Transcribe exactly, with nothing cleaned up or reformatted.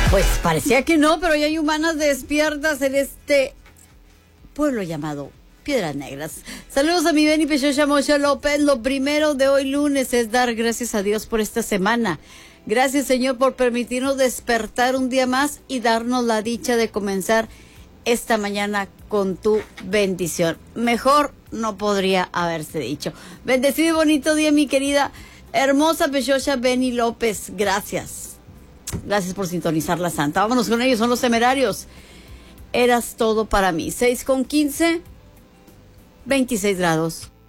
Pues parecía que no, pero ya hay humanas despiertas en este pueblo llamado Piedras Negras. Saludos a mi Benny Pechocha Mocha López. Lo primero de hoy lunes es dar gracias a Dios por esta semana. Gracias, Señor, por permitirnos despertar un día más y darnos la dicha de comenzar esta mañana con tu bendición. Mejor no podría haberse dicho. Bendecido y bonito día, mi querida, hermosa Pechocha Benny López. Gracias. Gracias por sintonizar la Santa. Vámonos con ellos, son los Temerarios. Eras todo para mí. seis con quince, veintiséis grados.